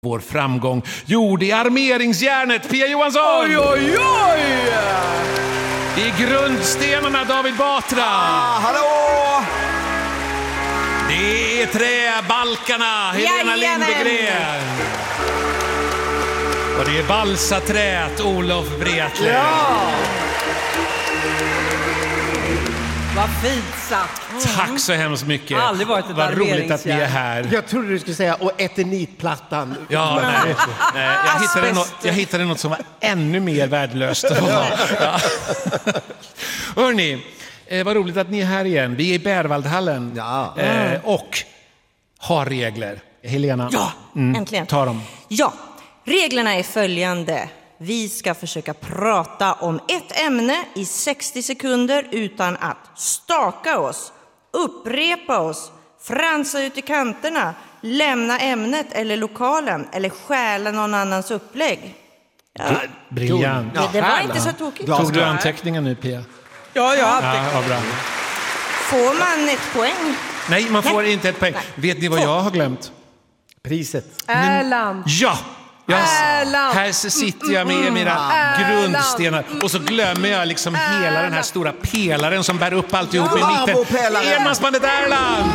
vår framgång. Jo, det är armeringsjärnet, Pia Johansson! Oj, oj, oj! Det är grundstenarna, David Batra! Hallå! Det är träbalkarna, Helena Lindegren! Och det är balsaträet, Olof Wretling. Ja! Vad fint sagt. Tack så hemskt mycket. Aldrig varit ett vad roligt att ni är armeringsjärn. här. Jag trodde du skulle säga och eternitplattan. Ja, nej, jag hittade något som var ännu mer värdelöst. Ja. Hörrni, vad roligt att ni är här igen. Vi är i Bärvaldhallen och har regler. Helena, äntligen. ta dem. Ja, reglerna är följande. Vi ska försöka prata om ett ämne i 60 sekunder utan att staka oss, upprepa oss, fransa ut i kanterna, lämna ämnet eller lokalen eller stjäla någon annans upplägg. Ja. Briljant. Det var inte så tokigt. Tog du anteckningen nu, Pia? Ja, Ja, bra. Får man ett poäng? Nej, man får inte ett poäng. Vet ni vad jag har glömt? Priset. Erland. Ja! Erland. Här sitter jag med mina grundstenar och så glömmer jag liksom hela den här stora pelaren som bär upp alltihop i mitten. Enmansbandet Erland!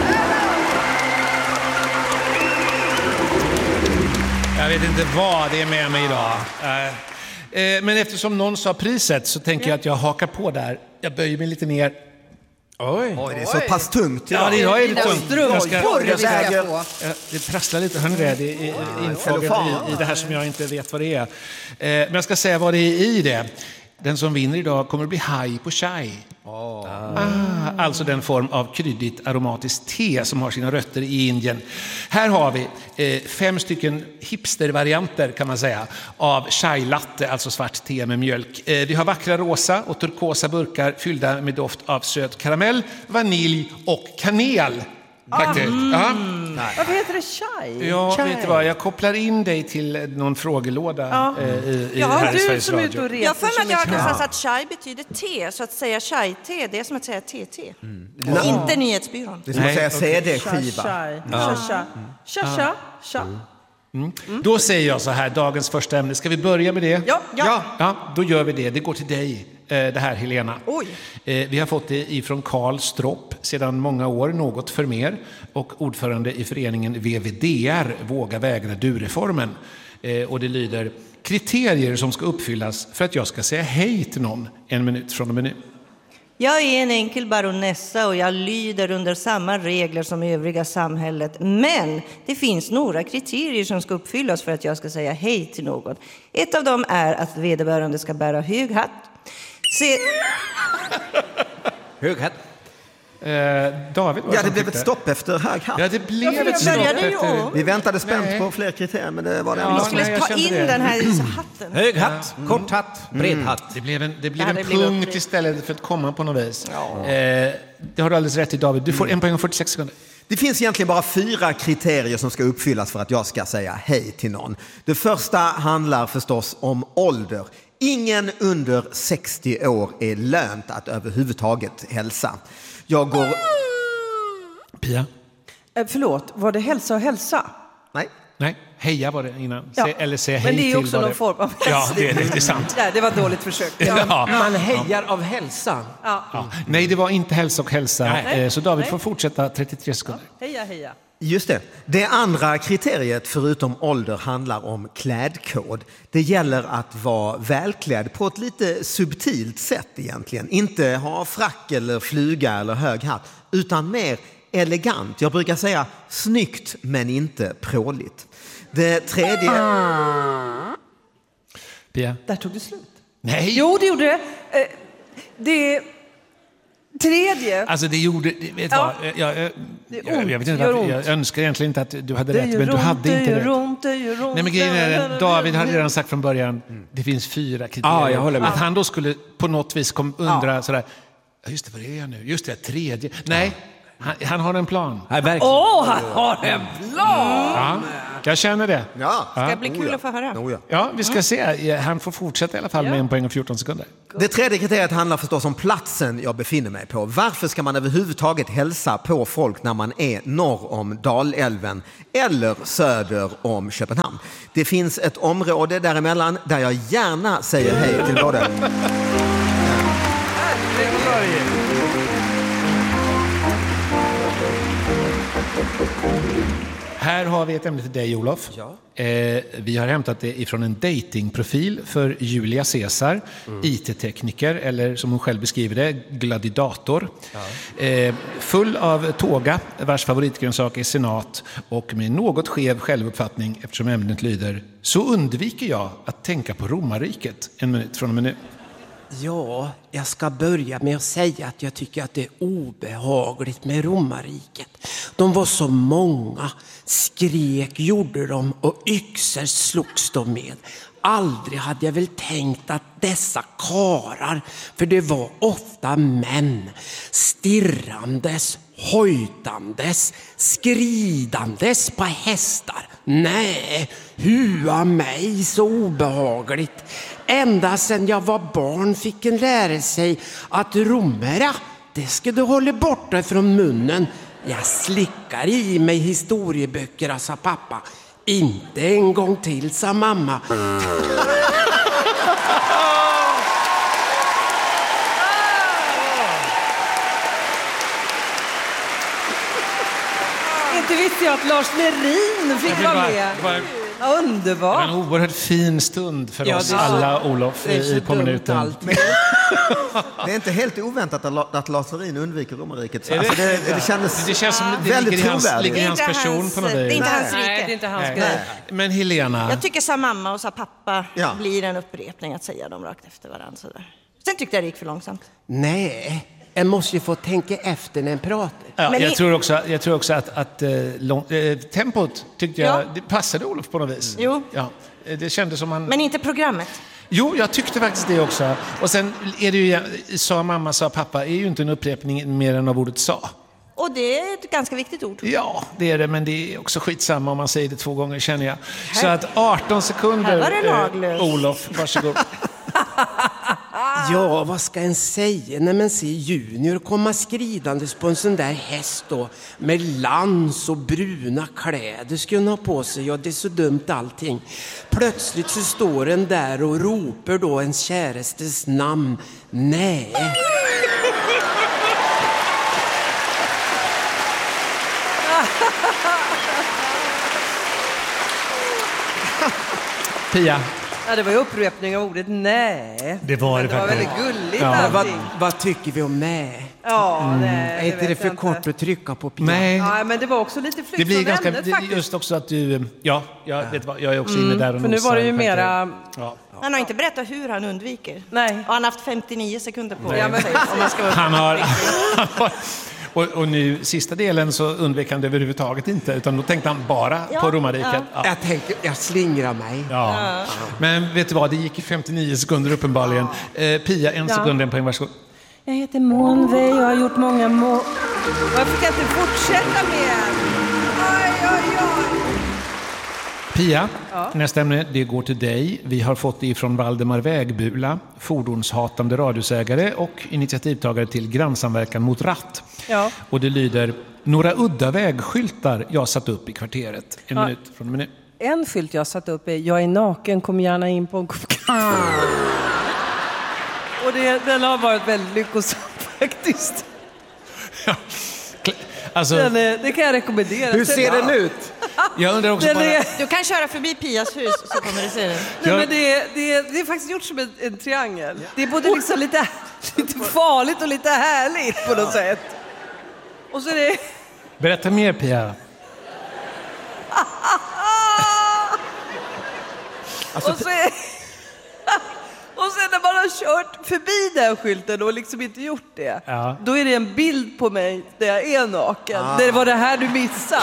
Jag vet inte vad det är med mig idag. Men eftersom någon sa priset så tänker jag att jag hakar på där. Jag böjer mig lite ner. Oj, det är så pass tungt. Ja, det är lite tungt. Det prasslar lite, hörni det. Det är intaget i det här som jag inte vet vad det är. Men jag ska säga vad det är i det. Den som vinner idag kommer att bli haj på chai. Alltså den form av kryddigt aromatiskt te som har sina rötter i Indien. Här har vi 5 stycken hipstervarianter kan man säga av chai latte, alltså svart te med mjölk. Vi har vackra rosa och turkosa burkar fyllda med doft av söt karamell, vanilj och kanel. Faktiskt. Varför heter det chai? Ja, vet du vad? Jag kopplar in dig till någon frågelåda här i Sveriges Radio. Jag för mig att jag har någonstans att chai betyder te, så att säga chai-te, det är som att säga TT. Inte nyhetsbyrån. Det är som att säga CD-skiva. Då säger jag så här, dagens första ämne. Ska vi börja med det? Ja, då gör vi det. Det går till dig, det här Helena. Oj. Vi har fått det ifrån Karl Stropp sedan många år, något för mer. Och ordförande i föreningen VVDR, Våga vägra du-reformen. Och det lyder, kriterier som ska uppfyllas för att jag ska säga hej till någon 1 minut från och med nu. Jag är en enkel baronessa och jag lyder under samma regler som övriga samhället. Men det finns några kriterier som ska uppfyllas för att jag ska säga hej till någon. Ett av dem är att vederbörande ska bära hög hatt. Hög hatt. David, Ja, det blev ett stopp efter hög hatt. Ja, det blev ett stopp efter... Vi väntade spänt på fler kriterier, men det var det Jag skulle ta in den här hatten. Hög hatt, kort hatt, bred hatt. Det blev en punkt istället för att komma på något vis. Det har du alldeles rätt i, David. Du får 1 poäng och 46 sekunder. Det finns egentligen bara 4 kriterier som ska uppfyllas för att jag ska säga hej till någon. Det första handlar förstås om ålder. Ingen under 60 år är lönt att överhuvudtaget hälsa. Jag går... Pia? Förlåt, var det hälsa och hälsa? Nej, heja var det innan. Eller säga hej men det är till också någon form av hälsa. Ja, det är sant. Det var ett dåligt försök. Man hejar av hälsa. Nej, det var inte hälsa och hälsa. Så David får fortsätta 33 sekunder. Heja. Just det. Det andra kriteriet förutom ålder handlar om klädkod. Det gäller att vara välklädd på ett lite subtilt sätt egentligen. Inte ha frack eller fluga eller hög hatt, utan mer elegant. Jag brukar säga snyggt men inte pråligt. Det tredje... Pia? Där tog det slut. Nej! Jo, det gjorde det. Det tredje... Alltså det gjorde... Vet vad? Jag vet inte varför. Jag önskar egentligen inte att du hade rätt, men du hade inte rätt. Nej, men grejen är, David hade redan sagt från början, det finns 4 kriterier. Jag håller med. Att han då skulle på något vis undra sådär, just det, vad är jag nu? Just det, tredje. Nej, han har en plan. Han har en plan! Jag känner det. Ja. Ska det bli kul att få höra? Ja, vi ska se. Han får fortsätta i alla fall med 1 poäng och 14 sekunder. Det tredje kriteriet handlar förstås om platsen jag befinner mig på. Varför ska man överhuvudtaget hälsa på folk när man är norr om Dalälven eller söder om Köpenhamn? Det finns ett område däremellan där jag gärna säger hej till både... Här har vi ett ämne till dig, Olof. Ja. Vi har hämtat det ifrån en datingprofil för Julia Caesar, IT-tekniker, eller som hon själv beskriver det, gladiator. Ja. Full av tåga, vars favoritgrönsak är senat, och med något skev självuppfattning eftersom ämnet lyder: så undviker jag att tänka på romarriket. 1 minut från och med nu. Ja, jag ska börja med att säga att jag tycker att det är obehagligt med romarriket. De var så många, skrek gjorde de och yxor slogs de med. Aldrig hade jag väl tänkt att dessa karar, för det var ofta män, stirrandes, hojtandes, skridandes på hästar. Nej, hua mig så obehagligt. Ända sedan jag var barn fick en lära sig att romera, det ska du hålla borta från munnen. Jag slickar i mig historieböcker, sa pappa. Inte en gång till, sa mamma. Inte visste jag att Lars Lerin fick vara med. Underbart. Det var en oerhört fin stund för oss alla, Olof, på minuten. Det är inte helt oväntat att Lars Lerin undviker romarriket. Alltså det känns som det väldigt ligger i hans person på något vis. Det är inte hans rike. Nej, det är inte hans grej. Men Helena... Jag tycker sa mamma och sa pappa blir en upprepning att säga dem rakt efter varandra. Sen tyckte jag det gick för långsamt. Nej, jag måste ju få tänka efter när en pratar. Ja, Men jag tror också att tempot tyckte jag det passade Olof på något vis. Jo. Ja, det kändes som man... Men inte programmet. Jo, jag tyckte faktiskt det också. Och sen är det ju, sa mamma, sa pappa, är ju inte en upprepning mer än av ordet sa. Och det är ett ganska viktigt ord. Ja, det är det, men det är också skitsamma om man säger det 2 gånger, känner jag. Så att 18 sekunder, här var det laglöst. Olof, varsågod. Ja, vad ska en säga när man ser Junior komma skridandes på en sån där häst då, med lans och bruna kläder ska hon ha på sig. Ja, det är så dumt allting. Plötsligt så står en där och ropar då ens kärastes namn. Nej. Pia. Ja, det var ju upprepning av ordet nej. Det var Men det var väldigt gulligt allting. Vad tycker vi om nej? Ja, nej. Är inte det för kort att trycka på Pia? Nej. Ja, men det var också lite flykt Det blir från ganska, ämnet faktiskt. just också att du, jag vet vad, jag är också inne där och För nu var det ju mera... Ja. Han har inte berättat hur han undviker. Nej. Och han har haft 59 sekunder på Ja, sig. men- Om man ska vara Han har och nu sista delen så undvek han det överhuvudtaget inte, utan då tänkte han bara på romarriket. Ja. Jag slingrar mig. Ja. Men vet du vad, det gick i 59 sekunder uppenbarligen. Pia, 1 sekund, 1 poäng, varsågod. Jag heter Månve och har gjort många Varför kan jag inte fortsätta med? Oj. Pia, nästa ämne, det går till dig. Vi har fått det från Valdemar Vägbula, fordonshatande radhusägare och initiativtagare till grannsamverkan mot ratt. Ja. Och det lyder: några udda vägskyltar jag satt upp i kvarteret. En minut från minut. En skylt jag satt upp är: jag är naken, kom gärna in på en kopp kaffe. Och den har varit väldigt lyckosam faktiskt. Ja. Alltså, Det kan jag rekommendera. Hur ser den ut? jag undrar också Den bara... är, Du kan köra förbi Pias hus så kommer du se den. nej, men det är faktiskt gjort som en triangel. Det är både liksom lite farligt och lite härligt på något sätt. Och så är det... Berätta mer, Pia. Och sen när man har kört förbi den skylten och liksom inte gjort det, då är det en bild på mig där jag är naken. Det var det här du missade.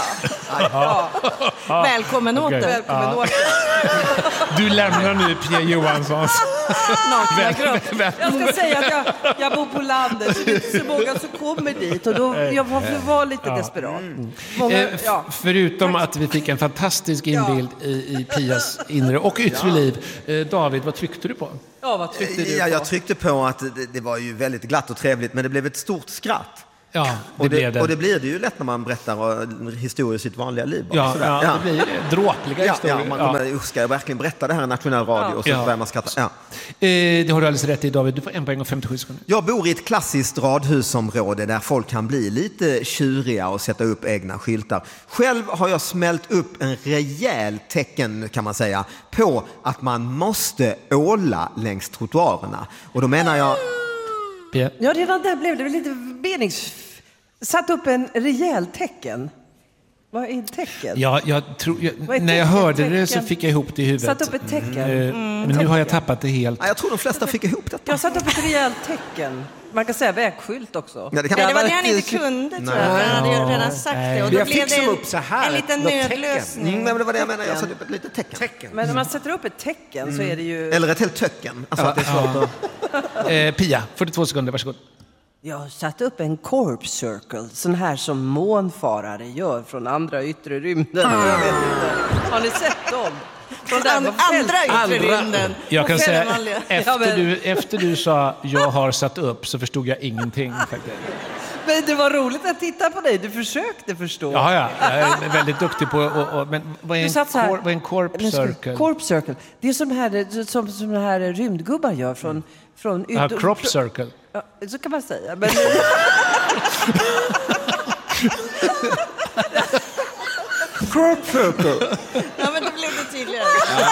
Välkommen åter. Välkommen åter. Du lämnar nu Pia Johanssons nakna kropp. Jag ska säga att jag bor på landet, så det är inte så många som kommer dit. Och då jag var lite desperat. Många, Förutom att vi fick en fantastisk inbild i Pias inre och yttre liv. David, vad tryckte du på? Ja, vad tryckte du på? Jag tryckte på att det var ju väldigt glatt och trevligt, men det blev ett stort skratt. Ja, och det blir det ju lätt när man berättar historier i sitt vanliga liv. Ja, det blir det. Dråpliga historier. Ja, man kommer, ska jag verkligen berätta det här i nationell radio? Och så börjar man skratta. Ja. Det har du alldeles rätt i, David. Du får 1 poäng och 57 sekunder. Jag bor i ett klassiskt radhusområde där folk kan bli lite tjuriga och sätta upp egna skyltar. Själv har jag smält upp en rejäl tecken, kan man säga, på att man måste åla längs trottoarerna. Och då menar jag... Ja, redan där blev det väl lite satt upp en rejäl tecken. Vad är tecken? Ja, när jag hörde det så fick jag ihop det i huvudet. Satt upp ett tecken. Men nu har jag tappat det helt. Jag tror de flesta fick ihop detta. Jag satt upp ett rejält tecken. Man kan säga vägskylt också. Ja, det var det han inte kunde, tror jag. Han hade ju redan sagt det. Och då blev det en liten nödlösning. Men det var det jag menar. Jag satte upp ett litet tecken. Men när man sätter upp ett tecken så är det ju... Eller ett helt töcken. Alltså att det är svårt att... Pia, 42 sekunder, varsågod. Jag har satt upp en corp circle, sån här som månfarare gör från andra yttre rymden. Jag vet inte. Har ni sett dem? Från andra yttre rymden. Jag kan säga, efter du sa jag har satt upp så förstod jag ingenting faktiskt. Men det var roligt att titta på dig. Du försökte förstå. Ja. Jag är väldigt duktig på men vad är en corp circle? Corp circle. Det är som de här rymdgubbar gör från crop circle. Ja, så kan man säga. Men Crop circle. Ja, men då blev det tydligare.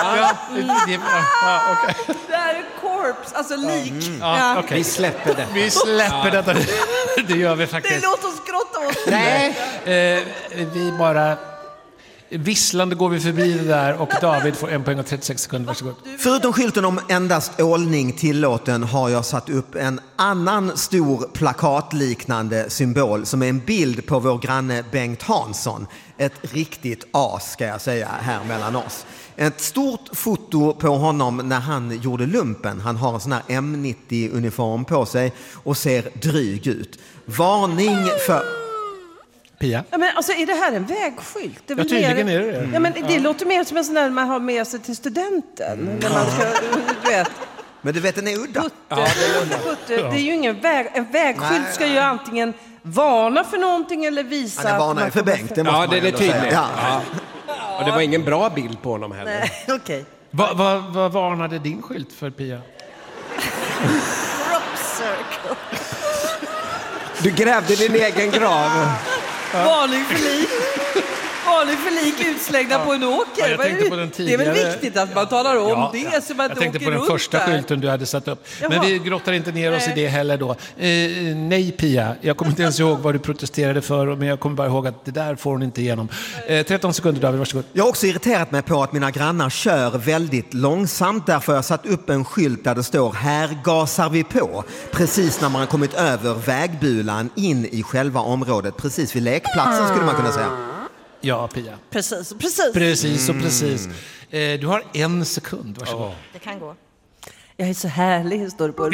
Okay. Det här är corpse, alltså lik. Okay. Vi släpper det. Vi släpper detta. Det gör vi faktiskt. Det låter oss grotta oss. Nej. Vi bara... Visslande går vi förbi det där och David får 1 poäng och 36 sekunder. Varsågod. Förutom skylten om endast ålning tillåten har jag satt upp en annan stor plakatliknande symbol som är en bild på vår granne Bengt Hansson. Ett riktigt as, ska jag säga, här mellan oss. Ett stort foto på honom när han gjorde lumpen. Han har en sån här M90-uniform på sig och ser dryg ut. Varning för... Pia? Ja, men alltså, är det här en vägskylt? Det är tydligen är det. Ja, men det låter mer som en sån där man har med sig till studenten. När man ska, du vet. Men du vet, den är udda. Det är ju ingen en vägskylt ska ju antingen varna för någonting eller visa... Han är varna för Bengt, det måste man det är tydligt. Ja. Och det var ingen bra bild på honom heller. Nej, okej. Vad varnade din skylt för, Pia? Crop circle. Du grävde din egen grav. Varning för lik utslängda på en åker. Jag tänkte på den tidigare. Det är väl viktigt att man talar om det så man jag inte tänkte åker på den runt första där. skylten du hade satt upp. Jaha. Men vi grottar inte ner oss i det heller då. Nej, Pia. Jag kommer inte ens ihåg vad du protesterade för, men jag kommer bara ihåg att det där får hon inte igenom. 13 sekunder, David. Varsågod. Jag har också irriterat mig på att mina grannar kör väldigt långsamt. Därför har jag satt upp en skylt där det står här gasar vi på. Precis när man har kommit över vägbulan in i själva området. Precis vid lekplatsen skulle man kunna säga. Ja, Pia. Precis. Precis. Du har 1 sekund. Varsågod. Det kan gå. Jag är så härlig, står det på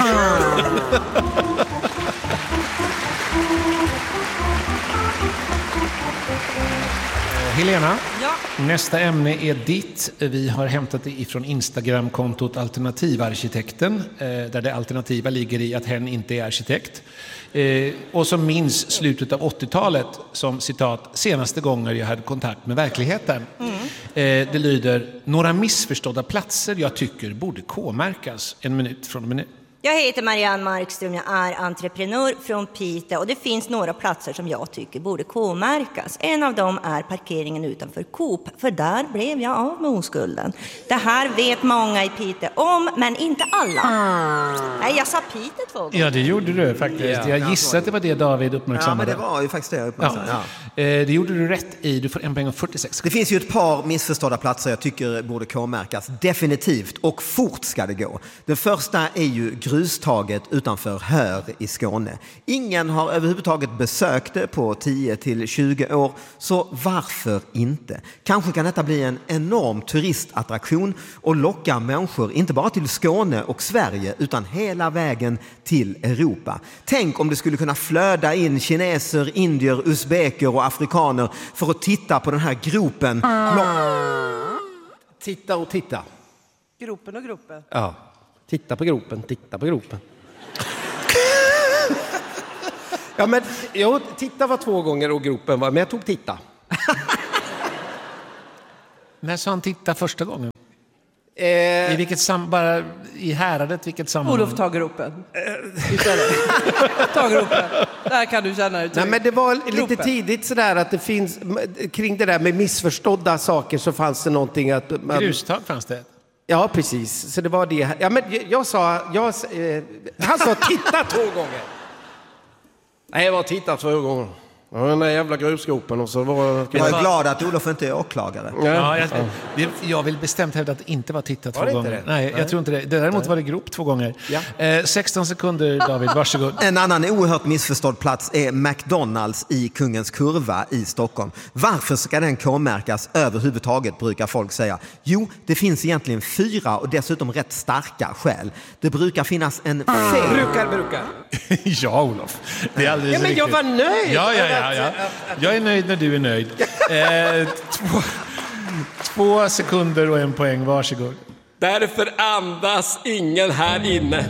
Helena, Ja. nästa ämne är ditt. Vi har hämtat det ifrån Instagram-kontot Alternativarkitekten, där det alternativa ligger i att hen inte är arkitekt. Och som minns slutet av 80-talet som citat senaste gånger jag hade kontakt med verkligheten. Det lyder: några missförstådda platser jag tycker borde K-märkas. 1 minut från och med nu. Jag heter Marianne Markström, jag är entreprenör från Piteå och det finns några platser som jag tycker borde K-märkas. En av dem är parkeringen utanför Coop, för där blev jag av med oskulden. Det här vet många i Piteå om, men inte alla. Nej, jag sa Piteå 2 gånger. Ja, det gjorde du faktiskt. Jag gissar att det var det David uppmärksammade. Ja, men det var ju faktiskt det jag uppmärksammade. Ja. Det gjorde du rätt i. Du får 1 poäng och 46. Det finns ju ett par missförstådda platser jag tycker borde K-märkas. Definitivt. Och fort ska det gå. Det första är ju grustaget utanför Hör i Skåne. Ingen har överhuvudtaget besökt det på 10-20 år, så varför inte? Kanske kan detta bli en enorm turistattraktion och locka människor inte bara till Skåne och Sverige utan hela vägen till Europa. Tänk om det skulle kunna flöda in kineser, indier, uzbeker och afrikaner för att titta på den här gropen. Titta och titta. Gropen och gropen. Ja, titta på gropen, titta på gropen. Ja, men jag titta var 2 gånger och gropen var, men jag tog titta. När sa han titta första gången? I vilket bara i häradet, vilket sammanhang? Olof, ta gropen. Ta gropen. Där kan du känna dig trygg. Nej, men det var lite Gropen. tidigt sådär att det finns, kring det där med missförstådda saker så fanns det någonting att... Grustag fanns det. Ja, precis. Så det var det. Ja, men han sa titta 2 gånger. Nej, jag var titta 2 gånger. Ja, den där jävla grusgropen och så var... Jag är glad att Olof inte är åklagare. Ja, jag vill bestämt hävda att det inte var tittat 2 gånger. Det? Nej, jag tror inte det. Däremot var det grop 2 gånger. Ja. 16 sekunder, David, varsågod. En annan oerhört missförstådd plats är McDonalds i Kungens Kurva i Stockholm. Varför ska den K-märkas överhuvudtaget, brukar folk säga? Jo, det finns egentligen 4 och dessutom rätt starka skäl. Det brukar finnas en fel... Brukar. Ja, Olof. Det är alldeles Ja, men riktigt. jag var nöjd. Ja. Jag är nöjd när du är nöjd. 2 sekunder och 1 poäng, varsågod. Därför andas ingen här inne.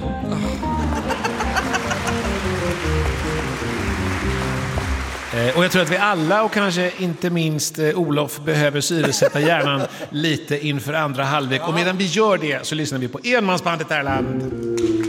Och jag tror att vi alla, och kanske inte minst Olof, behöver syresätta hjärnan lite inför andra halvlek. Och medan vi gör det så lyssnar vi på Enmansbandet Erland.